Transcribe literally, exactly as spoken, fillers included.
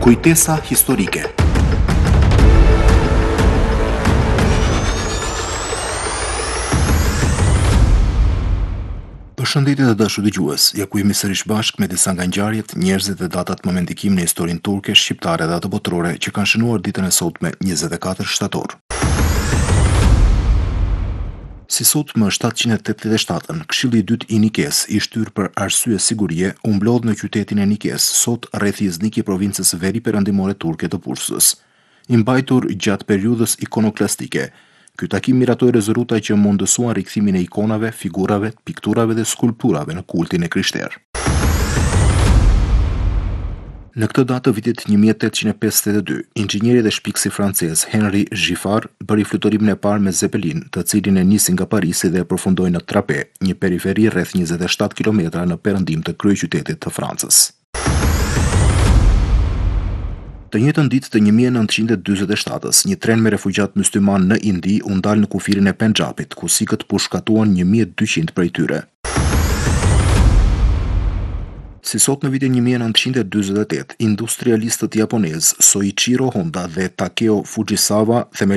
Kujtesa historike. Përshëndetje të dashur dëgjues, ja ku jemi sërish bashkë me disa nga ngjarjet, njerëzit dhe datat më me ndikim në historinë turke, shqiptare dhe atë botërore që kanë shënuar ditën e sotme njëzet e katër shtator. Si sot më shtatëqind e tetëdhjetë e shtatën, Këshilli i dytë i Nikes, i shtyr për arsye sigurie, u mblodh në qytetin e Nikes, sot rreth Iznik i provincës veri perëndimore turke të Pursës. I mbajtur gjatë periudhës ikonoklastike, ky takim miratoi rezoluta që mundësuan rikthimin e ikonave, figurave, pikturave dhe skulpturave në kultin e krishterë. Në këtë datë të vitit një mijë e tetëqind e pesëdhjetë e dy, inxhinieri dhe shpikësi francez Henri Giffard bëri fluturimin e parë me Zeppelin, të cilin e nisi nga Parisi dhe e përfundoi në Trape, një periferi rreth njëzet e shtatë kilometra në perëndim të kryeqytetit të Francës. Të njëjtën ditë të një mijë e nëntëqind e dyzet e shtatës, një tren me refugjat mysliman në Indi u ndal në kufirin e Pendxhapit, ku sikët pushkatuan një mijë e dyqind prej tyre. Si sot në vitin një mijë e nëntëqind e dyzet e tetë, industrialistët japonez Soichiro Honda dhe Takeo Fujisawa themelojnë